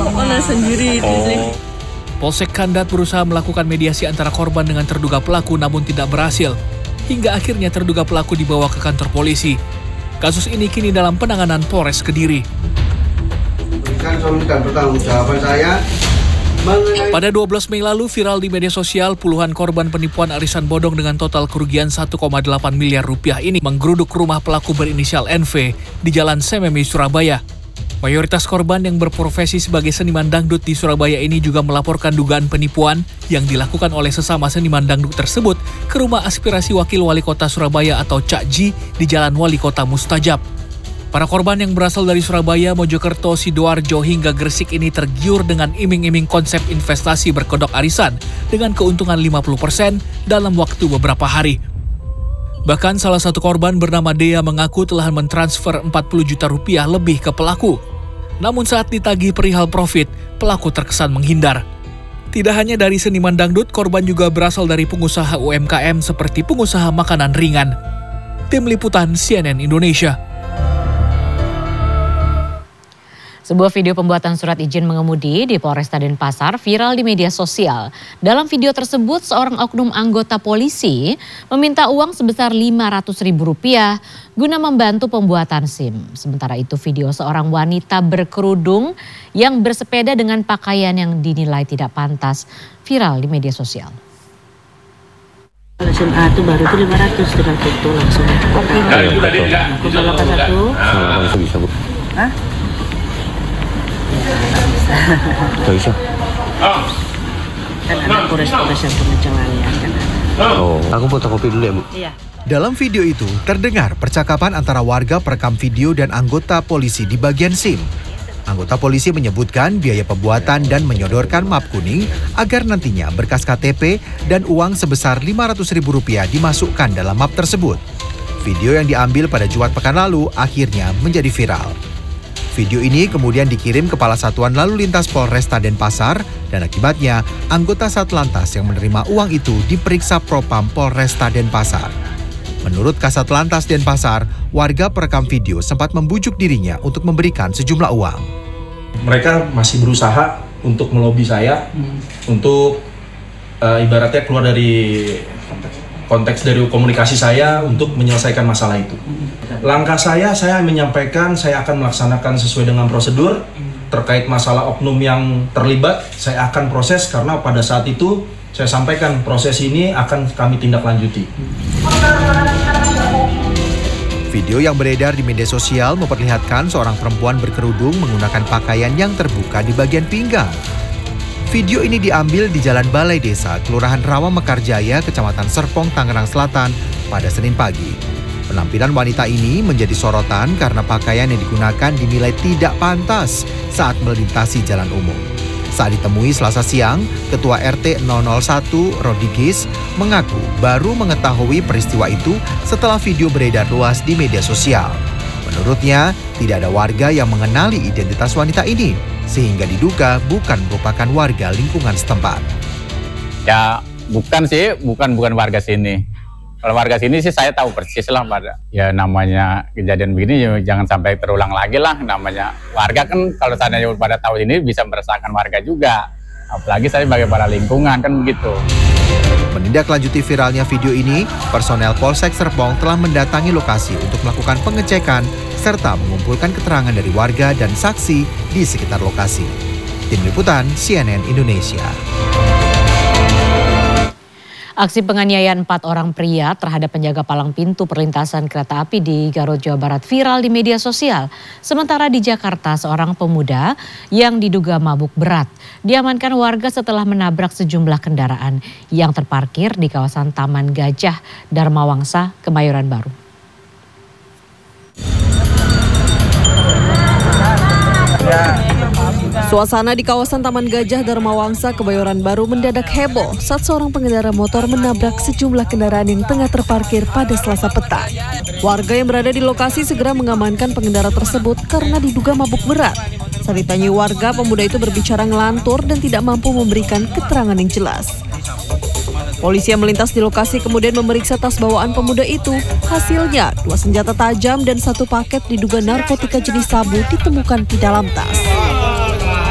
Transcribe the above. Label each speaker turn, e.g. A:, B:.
A: Oleh sendiri itu sih.
B: Polsek Kandat berusaha melakukan mediasi antara korban dengan terduga pelaku namun tidak berhasil. Hingga akhirnya terduga pelaku dibawa ke kantor polisi. Kasus ini kini dalam penanganan Polres Kediri. Pada 12 Mei lalu viral di media sosial puluhan korban penipuan arisan bodong dengan total kerugian 1,8 miliar rupiah ini menggeruduk rumah pelaku berinisial NV di Jalan Sememi, Surabaya. Mayoritas korban yang berprofesi sebagai seniman dangdut di Surabaya ini juga melaporkan dugaan penipuan yang dilakukan oleh sesama seniman dangdut tersebut ke rumah aspirasi Wakil Wali Kota Surabaya atau Cak Ji di Jalan Wali Kota Mustajab. Para korban yang berasal dari Surabaya, Mojokerto, Sidoarjo hingga Gresik ini tergiur dengan iming-iming konsep investasi berkedok arisan dengan keuntungan 50% dalam waktu beberapa hari. Bahkan salah satu korban bernama Dea mengaku telah mentransfer 40 juta rupiah lebih ke pelaku. Namun saat ditagih perihal profit, pelaku terkesan menghindar. Tidak hanya dari seniman dangdut, korban juga berasal dari pengusaha UMKM seperti pengusaha makanan ringan. Tim Liputan CNN Indonesia.
C: Sebuah video pembuatan surat izin mengemudi di Polresta Denpasar viral di media sosial. Dalam video tersebut, seorang oknum anggota polisi meminta uang sebesar Rp500.000 guna membantu pembuatan SIM. Sementara itu video seorang wanita berkerudung yang bersepeda dengan pakaian yang dinilai tidak pantas viral di media sosial.
A: SIM A itu baru itu 500 dengan foto langsung. Aku balapan satu.
D: Bisa, Bu.
A: Hah?
D: Gak bisa.
A: Kan ada Polres yang pengecualian kan.
D: Aku fotokopi dulu ya, Bu.
A: Iya.
E: Dalam video itu terdengar percakapan antara warga perekam video dan anggota polisi di bagian SIM. Anggota polisi menyebutkan biaya pembuatan dan menyodorkan map kuning agar nantinya berkas KTP dan uang sebesar Rp500.000 dimasukkan dalam map tersebut. Video yang diambil pada Jumat pekan lalu akhirnya menjadi viral. Video ini kemudian dikirim Kepala Satuan Lalu Lintas Polresta Denpasar dan akibatnya anggota Satlantas yang menerima uang itu diperiksa Propam Polresta Denpasar. Menurut Kasat Lantas Denpasar, warga perekam video sempat membujuk dirinya untuk memberikan sejumlah uang.
F: Mereka masih berusaha untuk melobi saya untuk ibaratnya keluar dari konteks dari komunikasi saya untuk menyelesaikan masalah itu. Langkah saya menyampaikan saya akan melaksanakan sesuai dengan prosedur terkait masalah oknum yang terlibat. Saya akan proses karena pada saat itu saya sampaikan proses ini akan kami tindak lanjuti.
E: Video yang beredar di media sosial memperlihatkan seorang perempuan berkerudung menggunakan pakaian yang terbuka di bagian pinggang. Video ini diambil di Jalan Balai Desa, Kelurahan Rawa Mekarjaya, Kecamatan Serpong, Tangerang Selatan pada Senin pagi. Penampilan wanita ini menjadi sorotan karena pakaian yang digunakan dinilai tidak pantas saat melintasi jalan umum. Saat ditemui Selasa siang, Ketua RT 001 Rodigis mengaku baru mengetahui peristiwa itu setelah video beredar luas di media sosial. Menurutnya, tidak ada warga yang mengenali identitas wanita ini, sehingga diduga bukan merupakan warga lingkungan setempat.
G: Ya, bukan warga sini. Kalau warga sini sih saya tahu persis lah, ya namanya kejadian begini ya jangan sampai terulang lagi lah. Namanya warga kan kalau seandainya pada tahu ini bisa meresahkan warga juga. Apalagi saya sebagai kepala lingkungan kan begitu.
E: Menindaklanjuti viralnya video ini, personel Polsek Serpong telah mendatangi lokasi untuk melakukan pengecekan serta mengumpulkan keterangan dari warga dan saksi di sekitar lokasi. Tim Liputan CNN Indonesia.
C: Aksi penganiayaan 4 orang pria terhadap penjaga palang pintu perlintasan kereta api di Garut, Jawa Barat viral di media sosial. Sementara di Jakarta, seorang pemuda yang diduga mabuk berat diamankan warga setelah menabrak sejumlah kendaraan yang terparkir di kawasan Taman Gajah, Dharma Wangsa, Kebayoran Baru.
H: Suasana di kawasan Taman Gajah Dharma Wangsa, Kebayoran Baru mendadak heboh saat seorang pengendara motor menabrak sejumlah kendaraan yang tengah terparkir pada Selasa petang. Warga yang berada di lokasi segera mengamankan pengendara tersebut karena diduga mabuk berat. Saat ditanyai warga, pemuda itu berbicara ngelantur dan tidak mampu memberikan keterangan yang jelas. Polisi yang melintas di lokasi kemudian memeriksa tas bawaan pemuda itu. Hasilnya, 2 senjata tajam dan 1 paket diduga narkotika jenis sabu ditemukan di dalam tas.